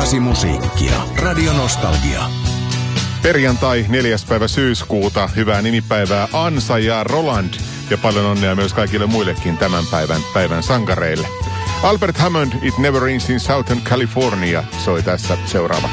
Tunnelmasi musiikkia. Radio Nostalgia. Perjantai 4. päivä syyskuuta. Hyvää nimipäivää Ansa ja Roland. Ja paljon onnea myös kaikille muillekin tämän päivän sankareille. Albert Hammond, It Never Rains in Southern California, soi tässä seuraavaksi.